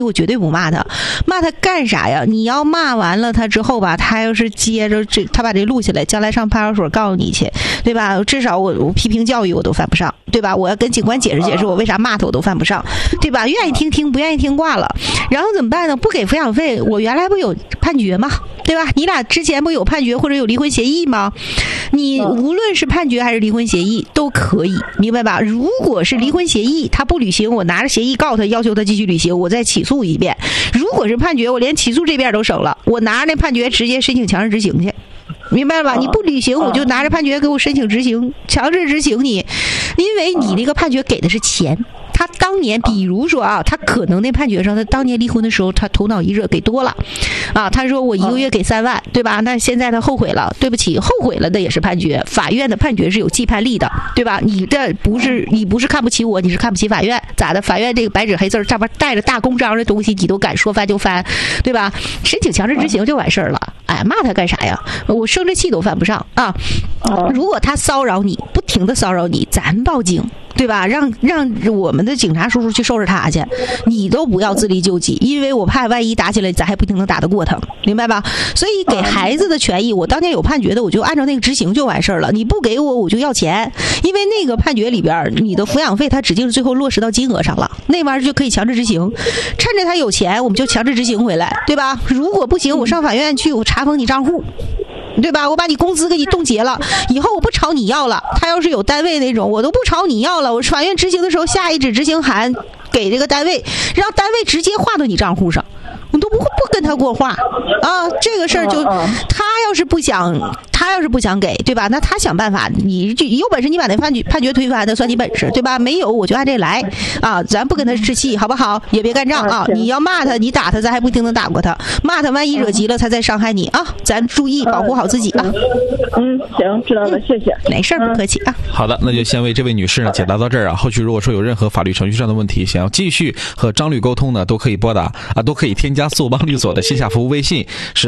我绝对不骂他，骂他干啥呀？你要骂完了他之后吧，他要是接着他把这录下来，将来上派出所告诉你去，对吧？至少我批评教育我都犯不上，对吧？我要跟警官解释解释我为啥骂他我都犯不上，对吧？愿意听听，不愿意听挂了。然后怎么办呢？不给抚养费，我原来不有判决吗？对吧？你俩之前不有判决或者有离婚协议吗？你无论是判决还是离婚协议都可以，明白吧？如果是离婚协议他不履行，我拿着协议告他，要求他继续履行，我再起诉一遍。如果是判决，我连起诉这边都省了，我拿着那判决直接申请强制执行去，明白了吧？你不履行，我就拿着判决给我申请执行，强制执行你，因为你那个判决给的是钱。他当年比如说啊，他可能那判决上他当年离婚的时候他头脑一热给多了啊，他说我1个月给3万，对吧？那现在他后悔了，对不起，后悔了的也是判决，法院的判决是有既判力的，对吧？你不是看不起我，你是看不起法院，咋的？法院这个白纸黑字上面带着大公章的东西你都敢说翻就翻，对吧？申请强制执行就完事儿了。哎，骂他干啥呀？我生这气都犯不上啊！如果他骚扰你，不停的骚扰你，咱报警，对吧？让我们的警察叔叔去收拾他去，你都不要自力救济，因为我怕万一打起来咱还不一定能打得过他，明白吧？所以给孩子的权益，我当年有判决的，我就按照那个执行就完事儿了。你不给我就要钱，因为那个判决里边你的抚养费他指定是最后落实到金额上了，那玩意儿就可以强制执行，趁着他有钱我们就强制执行回来，对吧？如果不行我上法院去，我查封你账户，对吧？我把你工资给你冻结了，以后我不朝你要了。他要是有单位那种，我都不朝你要了。我法院执行的时候下一纸执行函给这个单位，让单位直接划到你账户上，我都不跟他过话啊。这个事儿就他要是不想给，对吧？那他想办法，你就有本事你把那判决推翻，那算你本事，对吧？没有我就按这来啊，咱不跟他置气，好不好？也别干仗啊！你要骂他，你打他，咱还不一定能打过他。骂他，万一惹急了，他再伤害你啊！咱注意保护好自己啊！ 行，知道了，谢谢。 没事，不客气啊。 好的，那就先为这位女士呢解答到这儿啊。后续如果说有任何法律程序上的问题，想要继续和张律沟通呢，都可以拨打啊，都可以添加速邦律所的线下服务微信是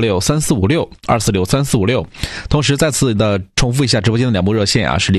2463456，2463456。同时再次的重复一下直播间的2部热线啊，是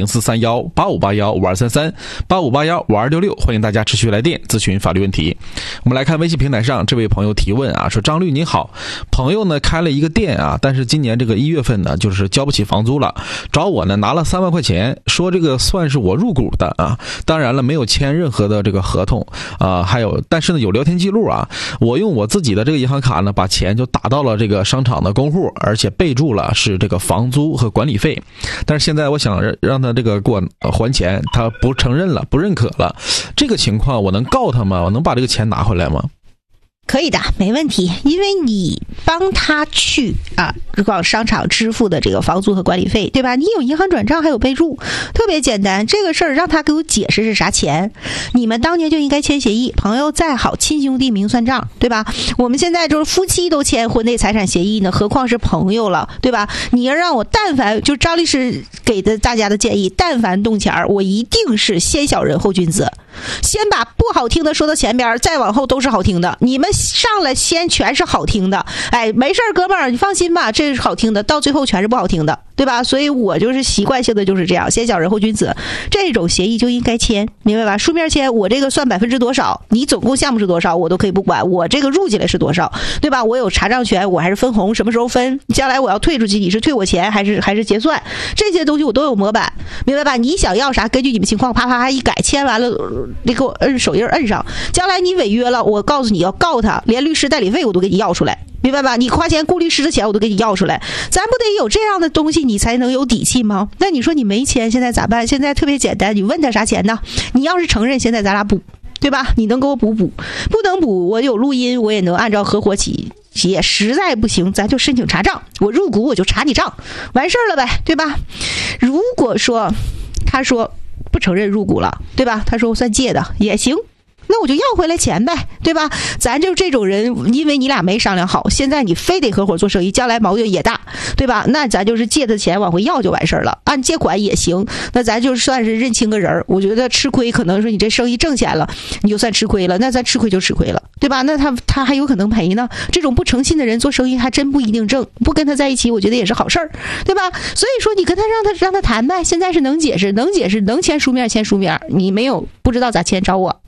043185815233，85815266，欢迎大家持续来电咨询法律问题。我们来看微信平台上这位朋友提问啊，说张律你好，朋友呢开了一个店啊，但是今年这个1月份呢就是交不起房租了，找我呢拿了3万块钱，说这个算是我入股的啊，当然了没有签任何的这个合同啊，还有但是呢有聊天记录啊，我用我自己的这个银行卡呢把钱就打到了这个商场的公户，而且备注了是这个房租和管理费，但是现在我想让他这个给我还钱，他不承认了，不认可了，这个情况我能告他吗？我能把这个钱拿回来吗？ 可以的，没问题，因为你帮他去往商场支付的这个房租和管理费，对吧？你有银行转账还有备注，特别简单。这个事儿让他给我解释是啥钱，你们当年就应该签协议，朋友再好亲兄弟明算账，对吧？我们现在就是夫妻都签婚内财产协议呢，何况是朋友了，对吧？你要让我但凡就张律师给的大家的建议，但凡动钱我一定是先小人后君子，先把不好听的说到前边，再往后都是好听的。你们上来先全是好听的，哎，没事哥们儿，你放心吧，这是好听的，到最后全是不好听的，对吧？所以我就是习惯性的就是这样，先小人后君子，这种协议就应该签，明白吧？书面签，我这个算多少，你总共项目是多少，我都可以不管，我这个入进来是多少，对吧？我有查账权，我还是分红，什么时候分，将来我要退出去，你是退我钱还是结算，这些东西我都有模板，明白吧？你想要啥，根据你们情况啪啪一改，签完了你给我摁手印摁上，将来你违约了，我告诉你要告他，连律师代理费我都给你要出来，明白吧？你花钱雇律师的钱我都给你要出来，咱不得有这样的东西你才能有底气吗？那你说你没钱现在咋办？现在特别简单，你问他啥钱呢？你要是承认现在咱俩补，对吧？你能给我补，不能补我有录音，我也能按照合伙企业，实在不行咱就申请查账，我入股我就查你账，完事儿了呗，对吧？如果说他说不承认入股了，对吧？他说我算借的也行，那我就要回来钱呗，对吧？咱就这种人，因为你俩没商量好，现在你非得合伙做生意，将来矛盾也大，对吧？那咱就是借的钱往回要就完事儿了，按借款也行，那咱就算是认清个人。我觉得吃亏可能说你这生意挣钱了，你就算吃亏了，那咱吃亏就吃亏了，对吧？那他还有可能赔呢。这种不诚信的人做生意还真不一定挣，不跟他在一起，我觉得也是好事儿，对吧？所以说你跟他让他谈呗，现在是能解释，能签书面签书面，你没有不知道咋签找我啊。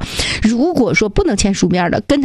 如果说不能签书面的，跟